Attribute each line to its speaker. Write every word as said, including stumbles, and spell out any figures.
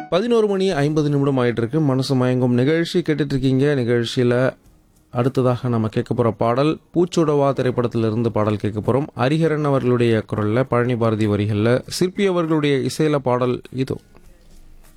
Speaker 1: பதினோரு மணி ஐம்பது நிமிடம் ஆயிட்டு இருக்கு. மனசு மயங்கும் நிகழ்ச்சி கேட்டுட்டு இருக்கீங்க. நிகழ்ச்சியில் அடுத்ததாக நம்ம கேட்க போகிற பாடல் பூச்சுடவா திரைப்படத்திலிருந்து பாடல் கேட்க போகிறோம். ஹரிஹரன் அவர்களுடைய குரலில், பழனி பாரதி வரிகளில், சிற்பி அவர்களுடைய இசையில பாடல் இதோ.